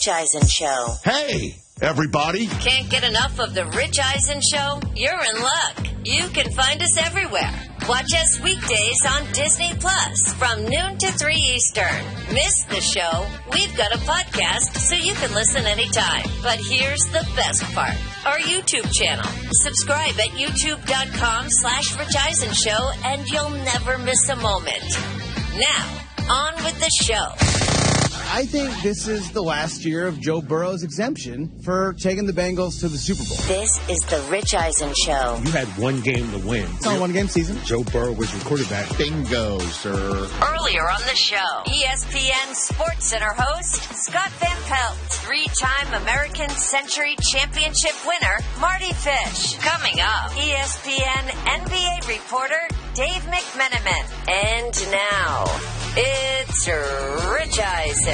Rich Eisen Show. Hey, everybody. Can't get enough of the Rich Eisen Show? You're in luck. You can find us everywhere. Watch us weekdays on Disney Plus from noon to 3 Eastern. Miss the show? We've got a podcast so you can listen anytime. But here's the best part. Our YouTube channel. Subscribe at youtube.com/Rich Eisen Show and you'll never miss a moment. Now, on with the show. I think this is the last year of Joe Burrow's exemption for taking the Bengals to the Super Bowl. This is the Rich Eisen Show. You had one game to win. It's only one game season. Joe Burrow was your quarterback. Bingo, sir. Earlier on the show, ESPN Sports Center host Scott Van Pelt, three-time American Century Championship winner Marty Fish. Coming up, ESPN NBA reporter Dave McMenamin. And now, it's Rich Eisen.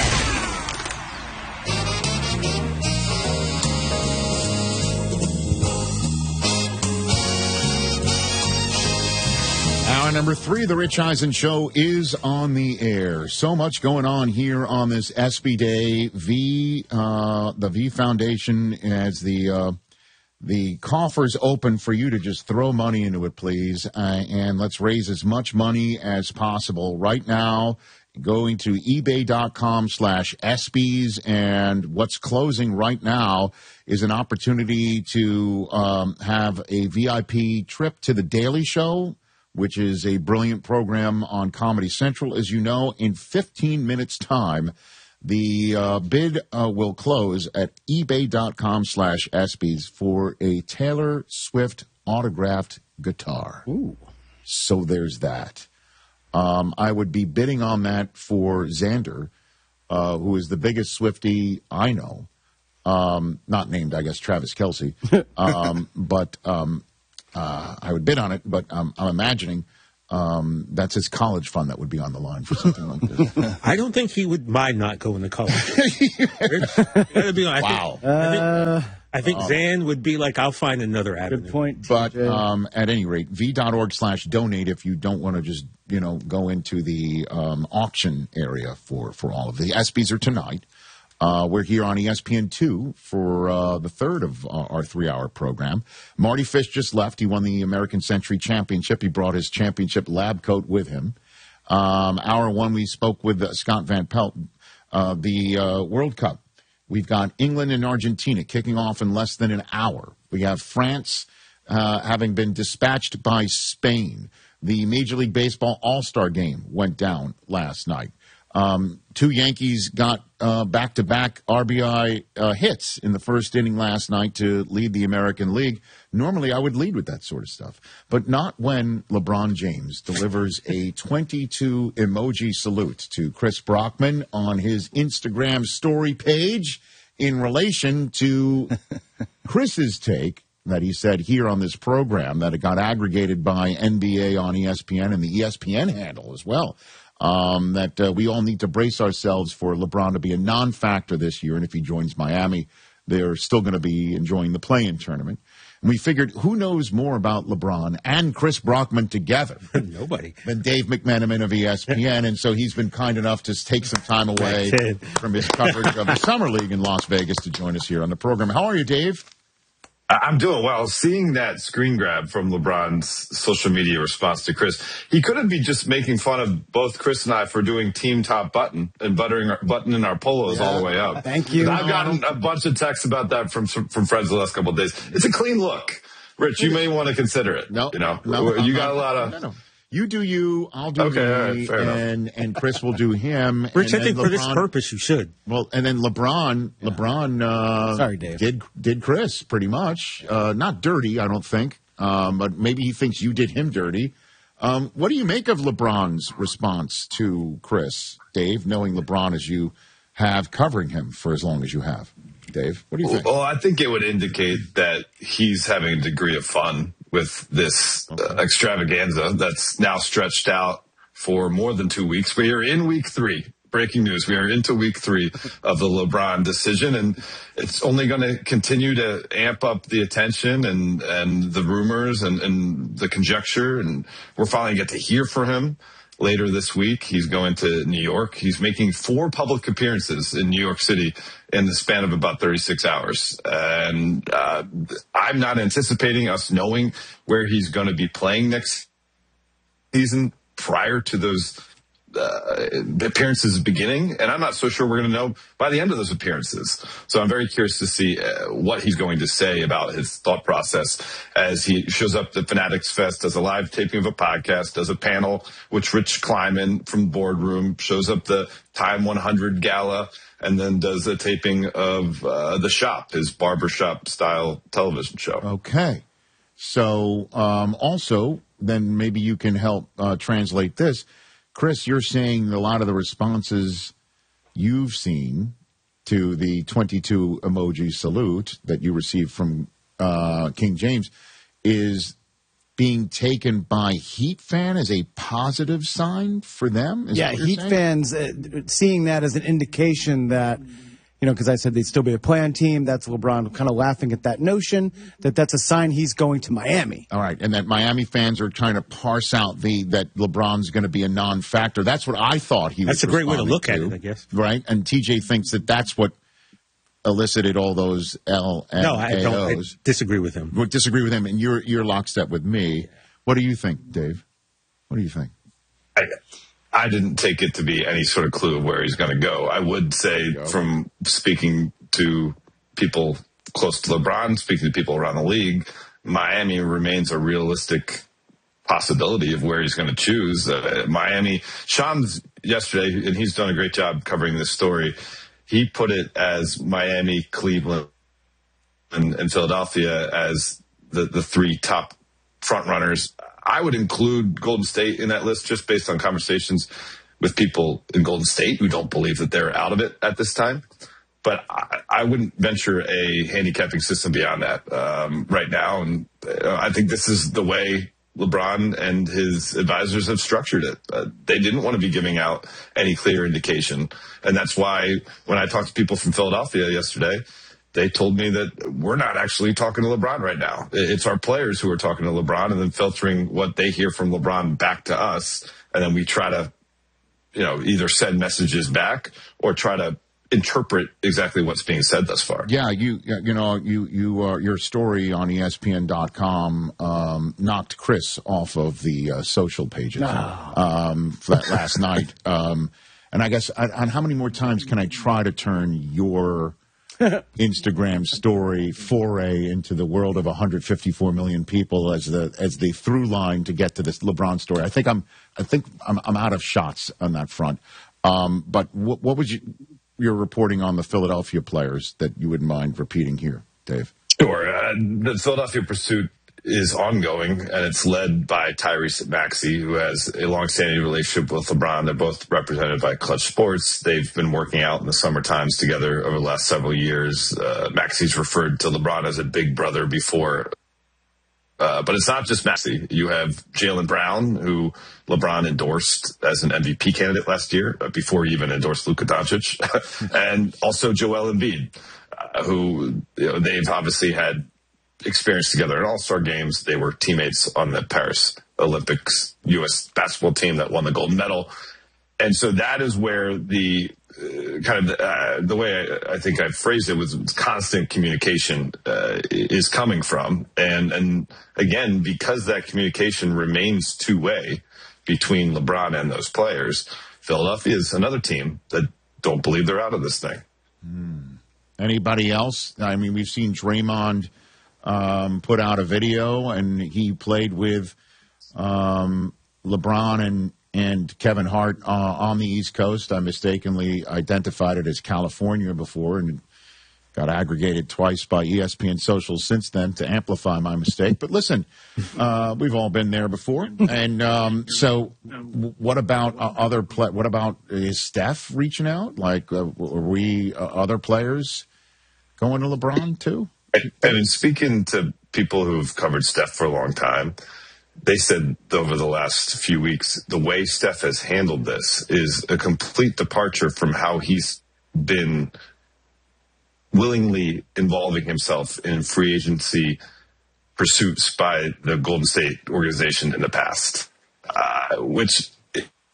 Hour number 3 of the Rich Eisen Show is on the air. So much going on here on this SB Day. The V Foundation as the coffers open for you to just throw money into it, please. And let's raise as much money as possible. Right now, going to ebay.com/ESPYs, and what's closing right now is an opportunity to have a VIP trip to The Daily Show, which is a brilliant program on Comedy Central. As you know, in 15 minutes' time, the bid will close at ebay.com/ESPYs for a Taylor Swift autographed guitar. Ooh. So there's that. I would be bidding on that for Xander, who is the biggest Swiftie I know. Not named, I guess, Travis Kelce. But I would bid on it, but I'm imagining that's his college fund that would be on the line for something like this. I don't think he would mind not going to college. Wow. I think Zan would be like, I'll find another avenue. Good point. But at any rate, v.org/donate if you don't want to just, go into the auction area for all of the ESPYs are tonight. We're here on ESPN2 for the third of our 3-hour program. Marty Fish just left. He won the American Century Championship. He brought his championship lab coat with him. Hour 1, we spoke with Scott Van Pelt. The World Cup. We've got England and Argentina kicking off in less than an hour. We have France having been dispatched by Spain. The Major League Baseball All-Star Game went down last night. 2 Yankees got back-to-back RBI hits in the first inning last night to lead the American League. Normally, I would lead with that sort of stuff, but not when LeBron James delivers a 22 emoji salute to Chris Brockman on his Instagram story page in relation to Chris's take that he said here on this program that it got aggregated by NBA on ESPN and the ESPN handle as well. That we all need to brace ourselves for LeBron to be a non-factor this year. And if he joins Miami, they're still going to be enjoying the play-in tournament. And we figured, who knows more about LeBron and Chris Brockman together? Nobody. Than Dave McMenamin of ESPN. And so he's been kind enough to take some time away from his coverage of the Summer League in Las Vegas to join us here on the program. How are you, Dave? I'm doing well. Seeing that screen grab from LeBron's social media response to Chris, he couldn't be just making fun of both Chris and I for doing team top button and buttoning our polos all the way up. Thank you. I've gotten a bunch of texts about that from friends the last couple of days. It's a clean look. Rich, you may want to consider it. No, you got a lot of... No. You do you, I'll do me, right, and Chris will do him. Rich, I think for this purpose you should. Well, and then LeBron, Sorry, Dave. did Chris pretty much. Not dirty, I don't think, but maybe he thinks you did him dirty. What do you make of LeBron's response to Chris, Dave, knowing LeBron as you have, covering him for as long as you have? Dave, what do you think? Well, I think it would indicate that he's having a degree of fun with this extravaganza that's now stretched out for more than 2 weeks. We are in week 3. Breaking news. We are into week 3 of the LeBron decision, and it's only going to continue to amp up the attention and the rumors and the conjecture, and we're finally get to hear from him. later this week. He's going to New York. He's making 4 public appearances in New York City in the span of about 36 hours. And I'm not anticipating us knowing where he's going to be playing next season prior to those appearances beginning, and I'm not so sure we're going to know by the end of those appearances. So I'm very curious to see what he's going to say about his thought process as he shows up at Fanatics Fest, does a live taping of a podcast, does a panel with Rich Kleiman from Boardroom, shows up the Time 100 Gala, and then does a taping of The Shop, his barbershop-style television show. Okay. So also, then maybe you can help translate this. Chris, you're saying a lot of the responses you've seen to the 22 emoji salute that you received from King James is being taken by Heat fan as a positive sign for them? Yeah, Heat fans seeing that as an indication that, because I said they'd still be a play-on team. That's LeBron kind of laughing at that notion that that's a sign he's going to Miami. All right, and that Miami fans are trying to parse out that LeBron's going to be a non-factor. That's what I thought he was. That's a great way to look at it, I guess. Right, and TJ thinks that's what elicited all those LMAOs. No, I disagree with him. Well, disagree with him, and you're lockstep with me. What do you think, Dave? What do you think? I didn't take it to be any sort of clue of where he's going to go. I would say from speaking to people close to LeBron, speaking to people around the league, Miami remains a realistic possibility of where he's going to choose. Miami, Sean's yesterday, and he's done a great job covering this story. He put it as Miami, Cleveland, and Philadelphia as the 3 top front runners. I would include Golden State in that list just based on conversations with people in Golden State who don't believe that they're out of it at this time. But I wouldn't venture a handicapping system beyond that right now. And I think this is the way LeBron and his advisors have structured it. They didn't want to be giving out any clear indication. And that's why when I talked to people from Philadelphia yesterday, they told me that we're not actually talking to LeBron right now. It's our players who are talking to LeBron and then filtering what they hear from LeBron back to us. And then we try to, either send messages back or try to interpret exactly what's being said thus far. Yeah, your story on ESPN.com knocked Chris off of the social pages for that last night. And I guess, on how many more times can I try to turn your Instagram story foray into the world of 154 million people as the through line to get to this LeBron story? I think I'm out of shots on that front. But what was your reporting on the Philadelphia players that you wouldn't mind repeating here, Dave? Sure. The Philadelphia pursuit is ongoing, and it's led by Tyrese Maxey, who has a long-standing relationship with LeBron. They're both represented by Clutch Sports. They've been working out in the summer times together over the last several years. Maxey's referred to LeBron as a big brother before. But it's not just Maxey. You have Jaylen Brown, who LeBron endorsed as an MVP candidate last year, before he even endorsed Luka Doncic, and also Joel Embiid, who they've obviously had experience together in all-star games. They were teammates on the Paris Olympics U.S. basketball team that won the gold medal. And so that is where the the way I think I phrased it was constant communication is coming from. And again, because that communication remains two-way between LeBron and those players, Philadelphia is another team that don't believe they're out of this thing. Anybody else? I mean, we've seen Draymond put out a video, and he played with LeBron and Kevin Hart on the East Coast. I mistakenly identified it as California before and got aggregated twice by ESPN Social since then to amplify my mistake. But listen, we've all been there before. And so what about what about is Steph reaching out? Like, are we other players going to LeBron too? And speaking to people who've covered Steph for a long time, they said over the last few weeks, the way Steph has handled this is a complete departure from how he's been willingly involving himself in free agency pursuits by the Golden State organization in the past, which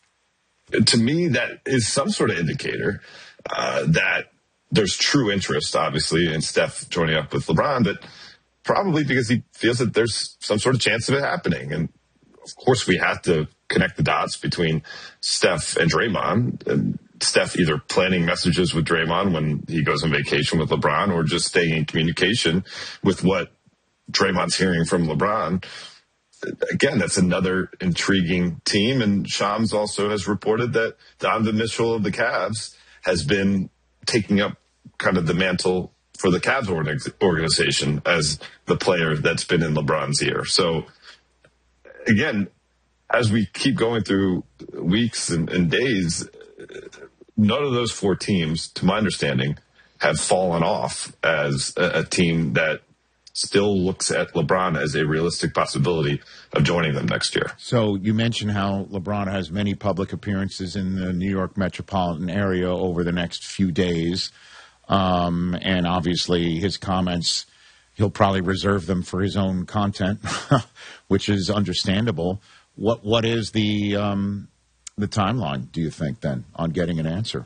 to me, that is some sort of indicator that there's true interest, obviously, in Steph joining up with LeBron, but probably because he feels that there's some sort of chance of it happening. And of course, we have to connect the dots between Steph and Draymond. And Steph either planning messages with Draymond when he goes on vacation with LeBron, or just staying in communication with what Draymond's hearing from LeBron. Again, that's another intriguing team. And Shams also has reported that Donovan Mitchell of the Cavs has been taking up kind of the mantle for the Cavs organization as the player that's been in LeBron's ear. So again, as we keep going through weeks and days, none of those four teams, to my understanding, have fallen off as a team that still looks at LeBron as a realistic possibility of joining them next year. So you mentioned how LeBron has many public appearances in the New York metropolitan area over the next few days. And obviously his comments, he'll probably reserve them for his own content, which is understandable. What is the timeline, do you think, then, on getting an answer?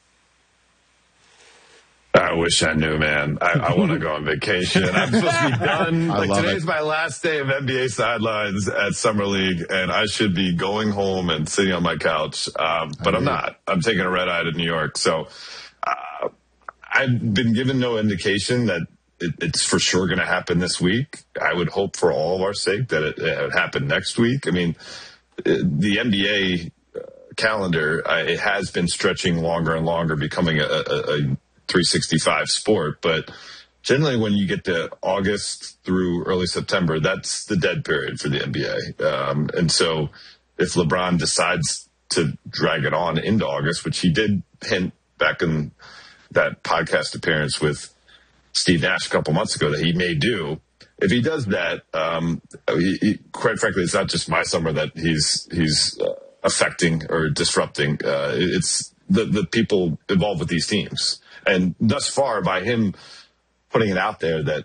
I wish I knew, man. I want to go on vacation. I'm supposed to be done. Today's my last day of NBA sidelines at Summer League, and I should be going home and sitting on my couch. But I'm not. I'm taking a red eye to New York. So I've been given no indication that it's for sure going to happen this week. I would hope for all of our sake that it would happen next week. I mean, the NBA calendar, it has been stretching longer and longer, becoming a 365 sport, but generally when you get to August through early September, that's the dead period for the NBA. And so if LeBron decides to drag it on into August, which he did hint back in that podcast appearance with Steve Nash a couple months ago that he may do, if he does that, quite frankly, it's not just my summer that he's affecting or disrupting. It's the people involved with these teams. And thus far, by him putting it out there that